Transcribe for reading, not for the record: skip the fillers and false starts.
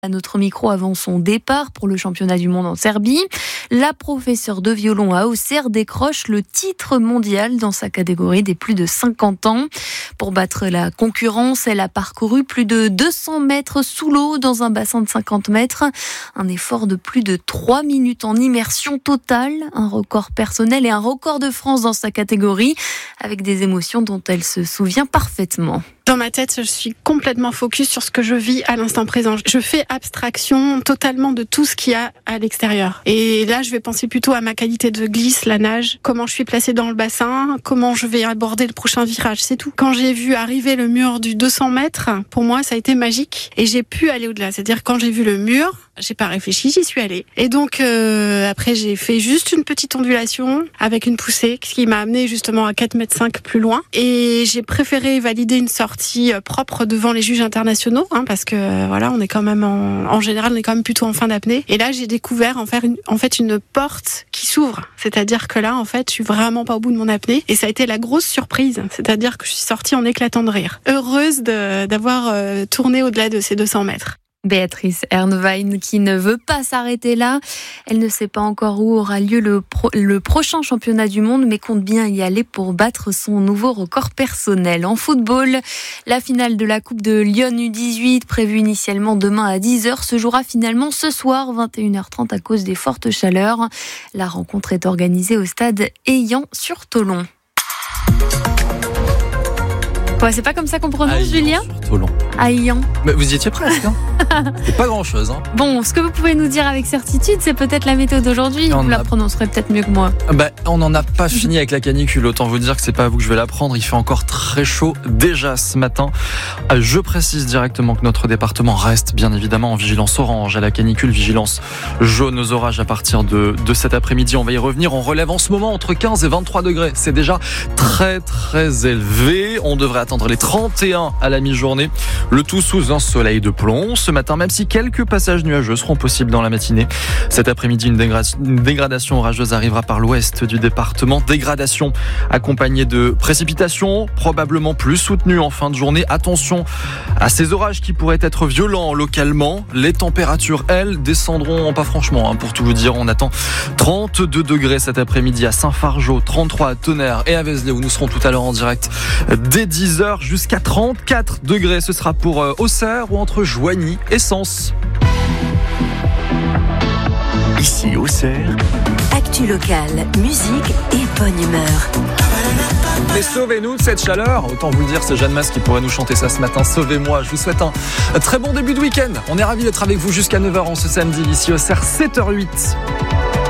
À notre micro avant son départ pour le championnat du monde en Serbie. La professeure de violon à Auxerre décroche le titre mondial dans sa catégorie des plus de 50 ans. Pour battre la concurrence, elle a parcouru plus de 200 mètres sous l'eau dans un bassin de 50 mètres. Un effort de plus de 3 minutes en immersion totale, un record personnel et un record de France dans sa catégorie, avec des émotions dont elle se souvient parfaitement. Dans ma tête, je suis complètement focus sur ce que je vis à l'instant présent. Je fais abstraction totalement de tout ce qu'il y a à l'extérieur. Et là, je vais penser plutôt à ma qualité de glisse, la nage, comment je suis placée dans le bassin, comment je vais aborder le prochain virage, c'est tout. Quand j'ai vu arriver le mur du 200 mètres, pour moi, ça a été magique. Et j'ai pu aller au-delà. C'est-à-dire, quand j'ai vu le mur, j'ai pas réfléchi, j'y suis allée. Et donc, après, j'ai fait juste une petite ondulation avec une poussée, ce qui m'a amené justement à 4,5 mètres plus loin. Et j'ai préféré valider une sortie propre devant les juges internationaux, parce que voilà, on est quand même en général, on est quand même plutôt en fin d'apnée. Et là, j'ai découvert en fait une porte qui s'ouvre. C'est-à-dire que là, en fait, je suis vraiment pas au bout de mon apnée. Et ça a été la grosse surprise. C'est-à-dire que je suis sortie en éclatant de rire. Heureuse d'avoir tourné au-delà de ces 200 mètres. Béatrice Ernwein qui ne veut pas s'arrêter là. Elle ne sait pas encore où aura lieu le prochain championnat du monde, mais compte bien y aller pour battre son nouveau record personnel. En football, la finale de la Coupe de Lyon U18, prévue initialement demain à 10h, se jouera finalement ce soir, 21h30, à cause des fortes chaleurs. La rencontre est organisée au stade Eyan-sur-Tholon. Ouais, c'est pas comme ça qu'on prononce, Julien ? Ayan. Mais vous y étiez presque. C'est pas grand-chose. Bon, ce que vous pouvez nous dire avec certitude, c'est peut-être la météo d'aujourd'hui. Vous la prononcerez peut-être mieux que moi. On n'en a pas fini avec la canicule. Autant vous dire que c'est pas à vous que je vais la prendre. Il fait encore très chaud déjà ce matin. Je précise directement que notre département reste bien évidemment en vigilance orange à la canicule, vigilance jaune aux orages à partir de cet après-midi. On va y revenir. On relève en ce moment entre 15 et 23 degrés. C'est déjà très très élevé. On devrait attendre les 31 à la mi-journée. Le tout sous un soleil de plomb. Ce matin, même si quelques passages nuageux seront possibles dans la matinée. Cet après-midi, une dégradation orageuse arrivera par l'ouest du département. Dégradation accompagnée de précipitations, probablement plus soutenues en fin de journée. Attention à ces orages qui pourraient être violents localement. Les températures, elles, descendront pas franchement. Pour tout vous dire, on attend 32 degrés cet après-midi à Saint-Fargeau, 33 à Tonnerre et à Vézelay, où nous serons tout à l'heure en direct dès 10h, jusqu'à 34 degrés. Ce sera pour Auxerre ou entre Joigny et Sens. Ici Auxerre. Actu locale, musique et bonne humeur. Mais sauvez-nous de cette chaleur. Autant vous le dire, c'est Jeanne Masse qui pourrait nous chanter ça ce matin. Sauvez-moi. Je vous souhaite un très bon début de week-end. On est ravis d'être avec vous jusqu'à 9h en ce samedi. Ici Auxerre, 7h08.